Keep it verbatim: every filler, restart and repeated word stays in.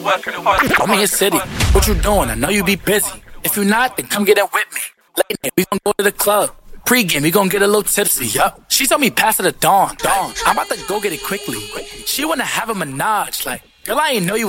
I'm in your city. What you doing? I know you be busy. If you not, then come get in with me. Late night, we gon' go to the club. Pre-game, we gon' get a little tipsy, yup. She told me pass it at dawn. Dawn. I'm about to go get it quickly. She wanna have a menage, like, girl, I ain't know you was